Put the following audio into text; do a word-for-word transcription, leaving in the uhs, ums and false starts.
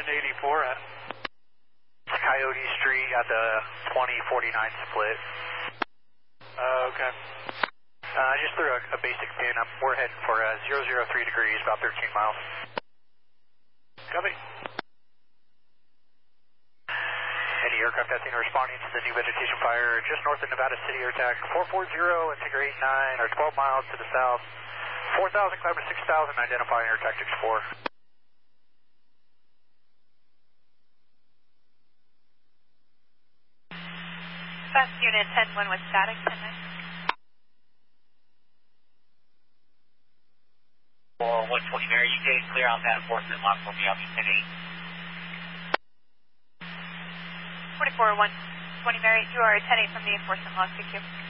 eighty-four at? Coyote Street at the twenty forty-nine split. Uh, okay. Uh, I just threw a, a basic pin. I'm, we're heading for uh, zero zero three degrees, about thirteen miles. Copy. Any aircraft that's responding to the new vegetation fire just north of Nevada City, air tag four four zero and figure eight nine or twelve miles to the south. four thousand, climber six thousand, identifying air tactics four. Fast unit ten one with static, ten nine. For one twenty Mary, you can clear out that enforcement lock for me. I'll be ten eight. forty-four one twenty Mary, you are ten eight from the enforcement log. Thank you.